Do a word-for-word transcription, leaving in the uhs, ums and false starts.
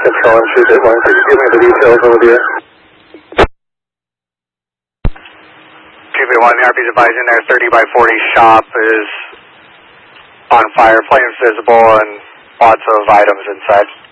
Control and shoot that one. Could you give me the details over there? G B one, the R P's advising their thirty by forty shop is on fire, flames visible, and lots of items inside.